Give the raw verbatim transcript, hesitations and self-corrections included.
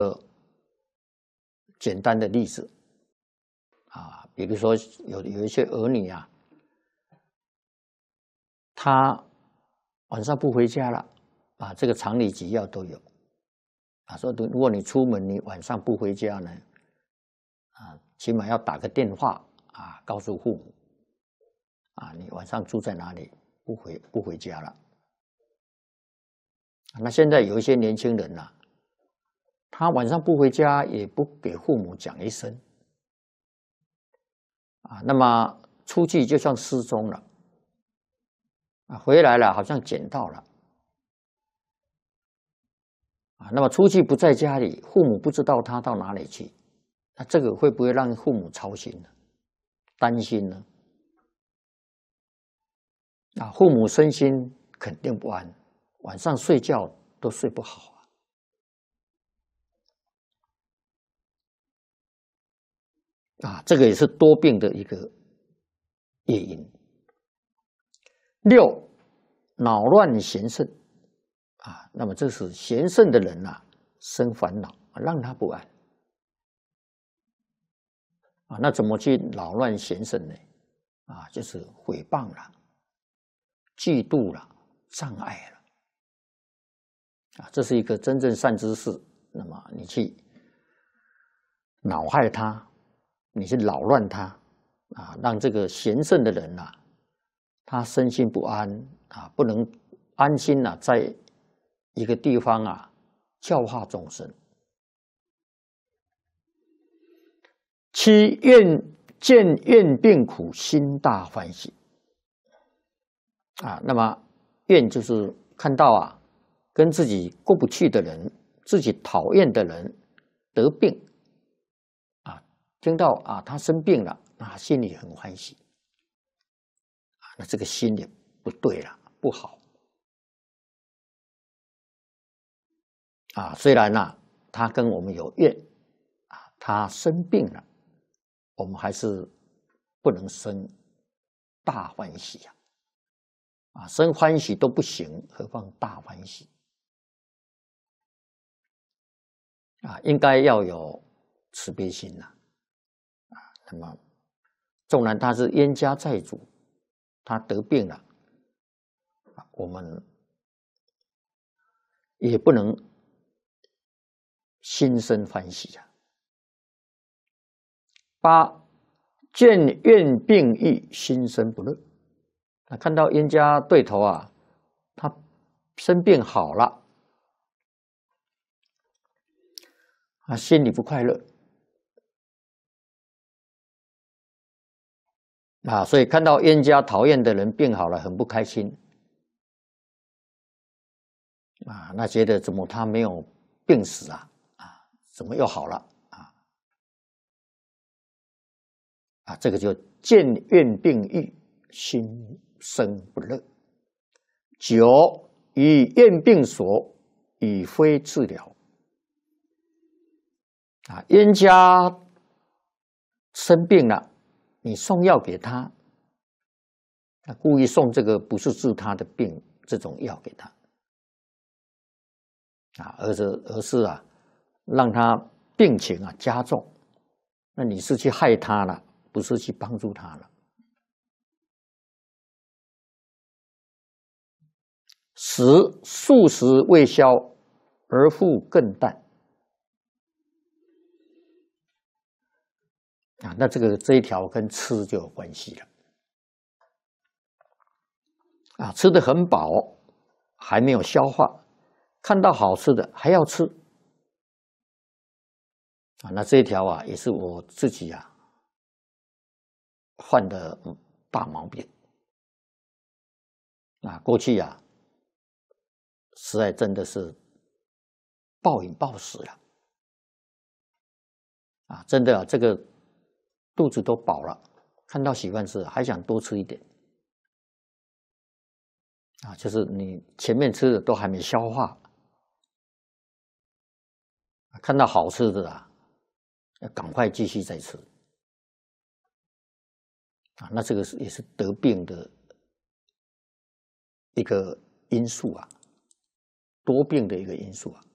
简单的例子啊，比如说有有一些儿女啊，他晚上不回家了啊，这个常理急要都有啊，说如果你出门你晚上不回家呢，啊，起码要打个电话啊，告诉父母啊，你晚上住在哪里，不回不回家了。那现在有一些年轻人呐、啊，他晚上不回家，也不给父母讲一声啊，那么出去就像失踪了啊，回来了好像捡到了啊，那么出去不在家里，父母不知道他到哪里去，那这个会不会让父母操心呢？担心呢？啊，父母身心肯定不安，晚上睡觉都睡不好。啊，这个也是多病的一个业因。六，恼乱闲甚啊，那么这是闲甚的人呐、啊，生烦恼，让他不安啊。那怎么去扰乱闲甚呢？啊，就是诽谤了、嫉妒了、障碍了啊，这是一个真正善知识。那么你去恼害他。你去扰乱他啊，让这个闲甚的人呐、啊，他身心不安啊，不能安心呐、啊，在一个地方啊教化众生。七，愿见愿病苦，心大欢喜啊。那么愿就是看到啊，跟自己过不去的人，自己讨厌的人得病。听到啊，他生病了，那心里很欢喜啊，那这个心也不对了，不好啊。虽然呢、啊，他跟我们有怨啊，他生病了，我们还是不能生大欢喜呀！啊，生欢喜都不行，何况大欢喜啊？应该要有慈悲心呐！那么，纵然他是冤家债主，他得病了，我们也不能心生欢喜啊。八，见怨病愈，心生不乐。那看到冤家对头啊，他生病好了，啊，心里不快乐。啊，所以看到冤家讨厌的人病好了，很不开心啊，那觉得怎么他没有病死啊？啊，怎么又好了啊？啊，这个就见怨病愈，心生不乐。九，以怨病所，以非治疗。啊，冤家生病了。你送药给他，他故意送这个不是治他的病这种药给他，啊，而是而是啊，让他病情啊加重，那你是去害他了，不是去帮助他了。十，数时未消，而复更淡。啊，那这个这一条跟吃就有关系了。啊，吃得很饱，还没有消化，看到好吃的还要吃。啊，那这一条啊，也是我自己啊犯的大毛病。啊，过去啊，实在真的是暴饮暴食了。啊，真的啊，这个肚子都饱了，看到喜欢吃还想多吃一点。啊，就是你前面吃的都还没消化，看到好吃的啊，要赶快继续再吃。啊，那这个是也是得病的一个因素啊，多病的一个因素啊。